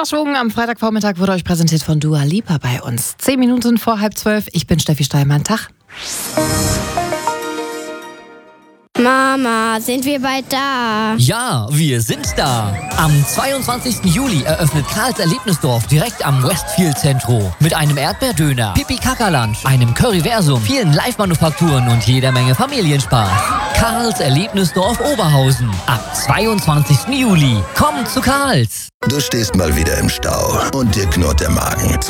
Freitagsschwung am Freitagvormittag wurde euch präsentiert von Dua Lipa bei uns. 10 Minuten vor 11:30. Ich bin Steffi Steinmann. Tag. Mama, sind wir bald da? Ja, wir sind da. Am 22. Juli eröffnet Karls Erlebnisdorf direkt am Westfield Centro. Mit einem Erdbeerdöner, Pipi-Kaka-Lunch, einem Curryversum, vielen Live-Manufakturen und jeder Menge Familienspaß. Karls Erlebnisdorf Oberhausen. Ab 22. Juli. Kommt zu Karls. Du stehst mal wieder im Stau und dir knurrt der Magen.